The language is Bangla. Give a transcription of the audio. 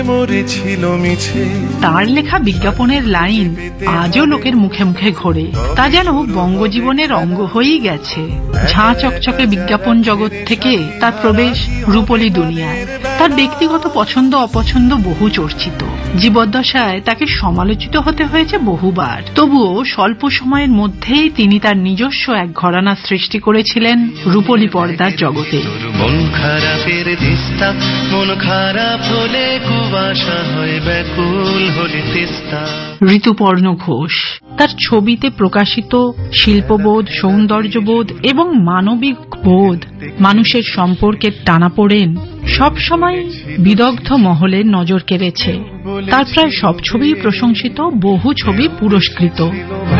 তার লেখা বিজ্ঞাপনের লাইন আজও লোকের মুখে মুখে ঘোরে, তা যেন বঙ্গজীবনের অঙ্গ হয়েই গেছে। ঝাঁ চকচকে বিজ্ঞাপন জগৎ থেকে তার প্রবেশ রূপলী দুনিয়ায়। তার ব্যক্তিগত পছন্দ অপছন্দ বহু চর্চিত, জীবদ্দশায় তাকে সমালোচিত হতে হয়েছে বহুবার। তবুও স্বল্প সময়ের মধ্যেই তিনি তার নিজস্ব এক ঘরানা সৃষ্টি করেছিলেন রূপলী পর্দার জগতে। মন খারাপের দিস্তা, মন খারাপ হলে কুয়াশা হয় ব্যাকুল হলে তেস্তা। ঋতুপর্ণ ঘোষ তার ছবিতে প্রকাশিত শিল্পবোধ, সৌন্দর্যবোধ এবং মানবিক বোধ, মানুষের সম্পর্কের টানাপোড়েন সবসময় বিদগ্ধ মহলের নজর কেড়েছে। তার প্রায় সব ছবিই প্রশংসিত, বহু ছবি পুরস্কৃত।